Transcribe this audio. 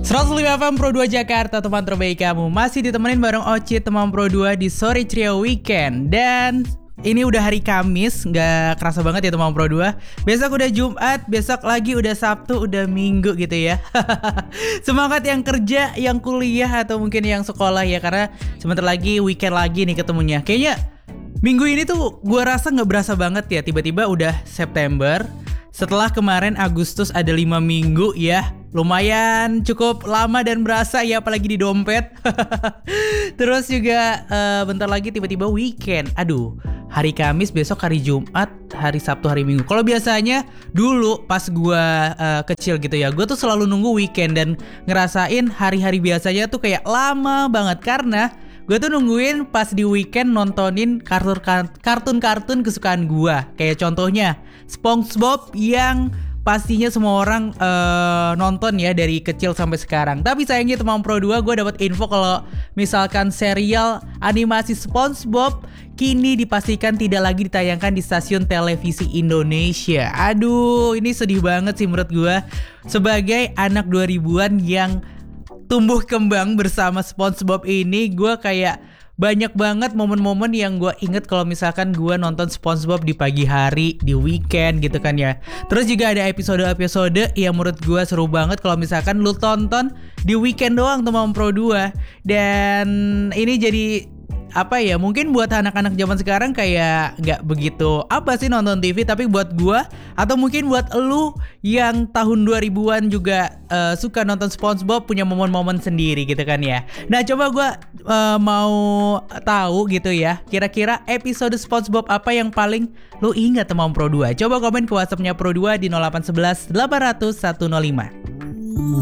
105 FM Pro 2 Jakarta, teman terbaik kamu. Masih ditemenin bareng Ocit, teman Pro 2 di Sore Ceria Weekend. Dan ini udah hari Kamis, gak kerasa banget ya teman Pro 2. Besok udah Jumat, besok lagi udah Sabtu, udah Minggu gitu ya. Semangat yang kerja, yang kuliah, atau mungkin yang sekolah ya. Karena sebentar lagi weekend lagi nih ketemunya. Kayaknya minggu ini tuh gue rasa gak berasa banget ya. Tiba-tiba udah September. Setelah kemarin Agustus ada 5 minggu ya. Lumayan cukup lama dan berasa ya, apalagi di dompet. Terus juga bentar lagi tiba-tiba weekend. Aduh, hari Kamis, besok hari Jumat, hari Sabtu, hari Minggu. Kalau biasanya dulu pas gue kecil gitu ya, gue tuh selalu nunggu weekend dan ngerasain hari-hari biasanya tuh kayak lama banget. Karena gue tuh nungguin pas di weekend nontonin kartun-kartun kesukaan gue. Kayak contohnya SpongeBob yang pastinya semua orang nonton ya dari kecil sampai sekarang. Tapi sayangnya teman Pro 2, gue dapat info kalau misalkan serial animasi SpongeBob kini dipastikan tidak lagi ditayangkan di stasiun televisi Indonesia. Aduh, ini sedih banget sih menurut gue. Sebagai anak 2000-an yang tumbuh kembang bersama SpongeBob ini, gue kayak banyak banget momen-momen yang gue inget kalau misalkan gue nonton SpongeBob di pagi hari, di weekend gitu kan ya. Terus juga ada episode-episode yang menurut gue seru banget kalau misalkan lu tonton di weekend doang teman Pro 2. Dan ini jadi apa ya, mungkin buat anak-anak zaman sekarang kayak gak begitu apa sih nonton TV. Tapi buat gue, atau mungkin buat lu yang tahun 2000-an juga suka nonton SpongeBob, punya momen-momen sendiri gitu kan ya. Nah coba gue mau tahu gitu ya, kira-kira episode SpongeBob apa yang paling lu ingat teman Pro 2. Coba komen ke WhatsApp-nya Pro 2 di 0811 800 105.